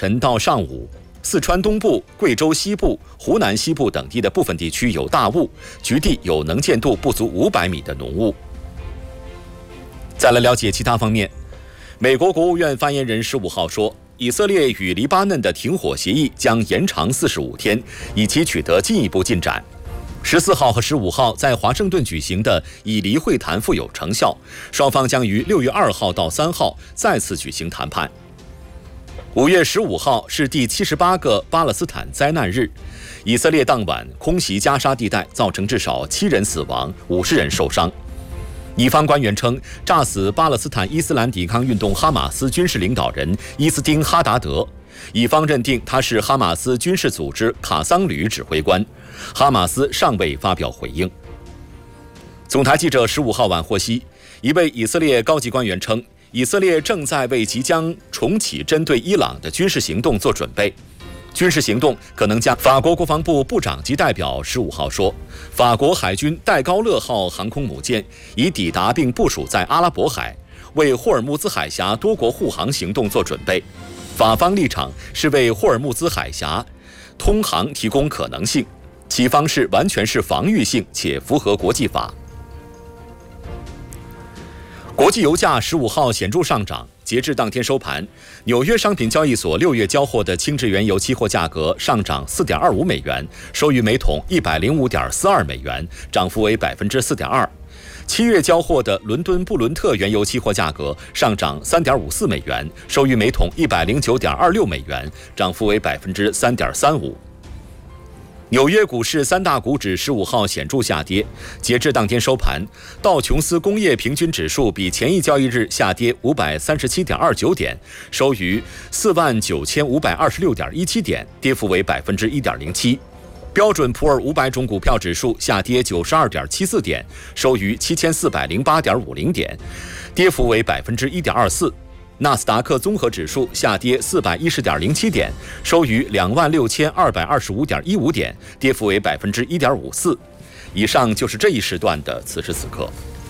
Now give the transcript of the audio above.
晨到上午，四川东部、贵州西部、湖南西部等地的部分地区有大雾，局地有能见度不足500米的浓雾。再来了解其他方面，美国国务院发言人15号说，以色列与黎巴嫩的停火协议将延长45天，以期取得进一步进展。14号和15号在华盛顿举行的以黎会谈富有成效，双方将于6月2号到3号再次举行谈判。5月15号是第78个巴勒斯坦灾难日，以色列当晚空袭加沙地带，造成至少7人死亡，50人受伤。以方官员称，炸死巴勒斯坦伊斯兰抵抗运动哈马斯军事领导人伊斯丁·哈达德，以方认定他是哈马斯军事组织卡桑旅指挥官。哈马斯尚未发表回应。总台记者15号晚获悉，一位以色列高级官员称，以色列正在为即将重启针对伊朗的军事行动做准备。军事行动可能将法国国防部部长级代表15号说，法国海军戴高乐号航空母舰已抵达并部署在阿拉伯海，为霍尔木兹海峡多国护航行动做准备。法方立场是为霍尔木兹海峡通航提供可能性，其方式完全是防御性且符合国际法。国际油价15号显著上涨，截至当天收盘，纽约商品交易所6月交货的轻质原油期货价格上涨4.25美元，收于每桶105.42美元，涨幅为4.2%。7月交货的伦敦布伦特原油期货价格上涨3.54美元，收于每桶109.26美元，涨幅为3.35%。纽约股市三大股指15号显著下跌，截至当天收盘，道琼斯工业平均指数比前一交易日下跌537.29点，收于49526.17点，跌幅为1.07%。标准普尔500种股票指数下跌92.74点，收于7408.50点，跌幅为1.24%。纳斯达克综合指数下跌410.07点，收于26225.15点，跌幅为1.54%。以上就是这一时段的此时此刻。